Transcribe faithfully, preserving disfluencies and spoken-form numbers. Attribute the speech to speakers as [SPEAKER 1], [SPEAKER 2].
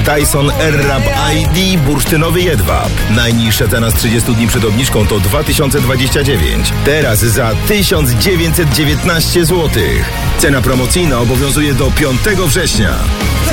[SPEAKER 1] Tyson Airwrap I D bursztynowy jedwab. Najniższa cena z trzydziestu dni przed obniżką to dwa tysiące dwadzieścia dziewięć. Teraz za tysiąc dziewięćset dziewiętnaście złotych. Cena promocyjna obowiązuje do piątego września.